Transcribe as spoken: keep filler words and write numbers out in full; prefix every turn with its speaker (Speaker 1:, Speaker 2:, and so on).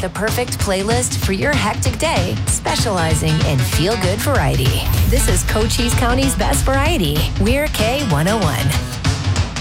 Speaker 1: The perfect playlist for your hectic day, specializing in feel-good variety. This is Cochise County's best variety. We're K one oh one.